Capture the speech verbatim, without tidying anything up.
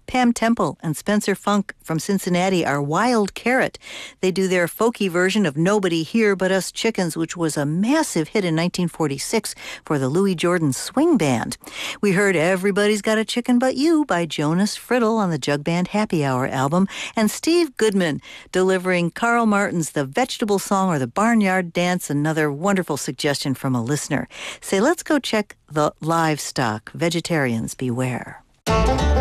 Pam Temple and Spencer Funk from Cincinnati are Wild Carrot. They do their folky version of Nobody Here But Us Chickens, which was a massive hit in nineteen forty-six for the Louis Jordan Swing Band. We heard Everybody's Got a Chicken But You by Jonas Friddle on the Jug Band Happy Hour album, and Steve Goodman delivering Carl Martin's The Vegetable Song or The Barnyard Dance, another wonderful suggestion from a listener. Say, let's go check the livestock. Vegetarians beware.